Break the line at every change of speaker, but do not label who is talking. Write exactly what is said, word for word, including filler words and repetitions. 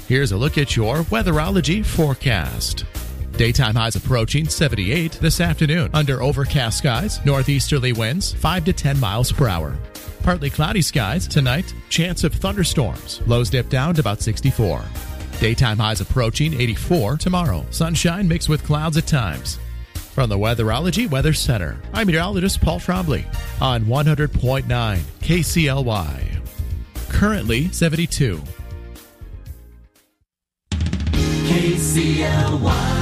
Here's a look at your Weatherology forecast. Daytime highs approaching seventy-eight this afternoon. Under overcast skies, northeasterly winds five to ten miles per hour. Partly cloudy skies tonight, chance of thunderstorms. Lows dip down to about sixty-four. Daytime highs approaching eighty-four tomorrow. Sunshine mixed with clouds at times. From the Weatherology Weather Center, I'm meteorologist Paul Trombley on one hundred point nine K C L Y. Currently seventy-two.
K C L Y